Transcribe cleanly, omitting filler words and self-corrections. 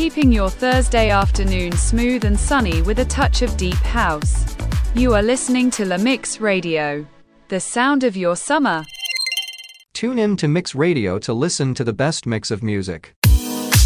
keeping your Thursday afternoon smooth and sunny with a touch of deep house. You are listening to La Mix Radio, the sound of your summer. Tune in to Mix Radio to listen to the best mix of music.